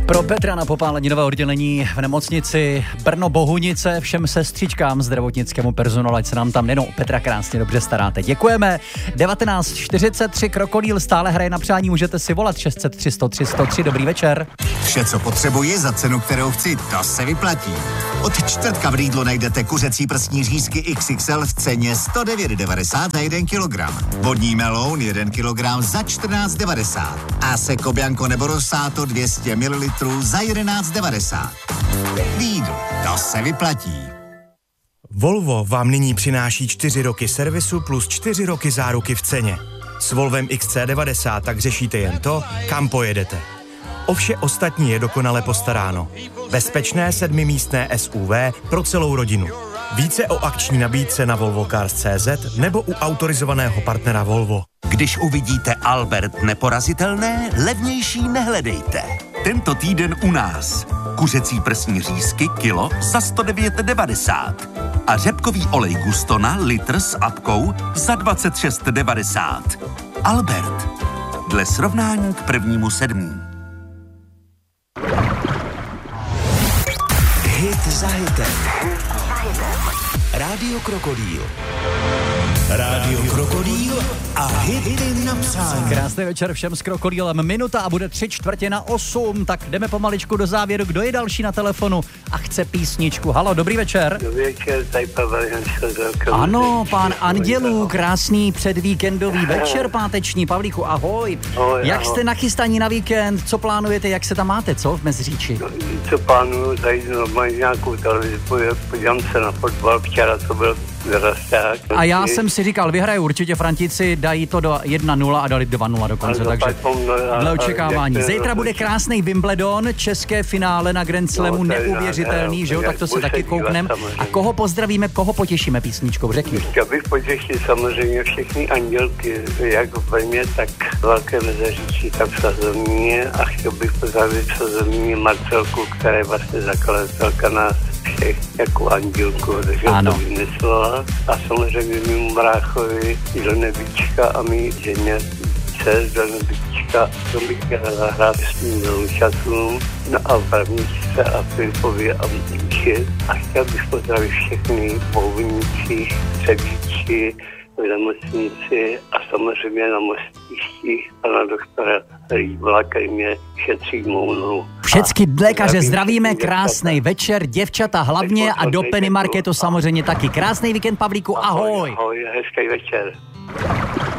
Pro Petra na popáleninové oddělení v nemocnici Brno Bohunice, všem sestřičkám, zdravotnickému personálu, ať se nám tam nejenom Petra krásně dobře staráte. Děkujeme. 19:43 Krokodýl stále hraje na přání, můžete si volat 603 103 103. Dobrý večer. Vše, co potřebuji za cenu, kterou chci, to se vyplatí. Od čtvrtka v Lidlu najdete kuřecí prsní řízky XXL v ceně 109,90 za 1 kilogram. Vodní meloun 1 kilogram za 14,90. A Seko Bianco nebo Rosato 200 ml za 11,90. Lidl, to se vyplatí. Volvo vám nyní přináší 4 roky servisu plus 4 roky záruky v ceně. S Volvem XC90 tak řešíte jen to, kam pojedete. O vše ostatní je dokonale postaráno. Bezpečné 7místné SUV pro celou rodinu. Více o akční nabídce na volvocars.cz nebo u autorizovaného partnera Volvo. Když uvidíte Albert neporazitelné, levnější nehledejte. Tento týden u nás. Kuřecí prsní řízky kilo za 109,90 a řepkový olej Gustona litr s apkou za 26,90. Albert. Dle srovnání k 1.7. Hit za hitem. Rádio Krokodýl. Rádio Krokodýl a hity na přání. Krásný večer všem s Krokodýlem. Minuta a bude 7:45. Tak jdeme pomaličku do závěru. Kdo je další na telefonu a chce písničku? Halo, dobrý večer. Dobrý večer, tady Pavel Jančel. Ano, pán Andělů, krásný předvíkendový večer páteční. Pavlíku, ahoj. Jak jste nachystaní na víkend? Co plánujete, jak se tam máte, co v Meziříči? Co plánuju, zajít normálně nějakou televizi, podívám se na fotbal, včera to byl Rasták. A já jsem si říkal, vyhraje určitě, Frantíci dají to do 1-0 a dali 2-0 dokonce, takže dle očekávání. Zítra bude krásný Wimbledon, české finále na Grand Slamu, neuvěřitelný, že jo, tak to se taky koukneme. A koho pozdravíme, koho potěšíme písničkou, řekni. Chtěl bych potěšit samozřejmě všechny andělky, jak v Brně, tak Velké Meziříčí, tak v Sazovníně, a chtěl bych pozdravit v Sazovníně Marcelku, která je vlastně zakladatelka nás všech jako andělku, takže to vymyslela. A samozřejmě mému bráchovi do Nebička a mý ženě dcer do Nebička, to bych chtěla zahrát s mým dloučatům a Pravničce a Filipovi a Míši. A chtěl bych pozdravit všechny Bohunici, Třebíči, v nemocnici a samozřejmě na Mostišti pana doktora Rýbla, který mě šetří mounou. Všecky lékaře zdravíme, krásný večer, děvčata hlavně a do Penny Marketu samozřejmě taky. Krásný víkend, Pavlíku, ahoj. Ahoj, hezký večer.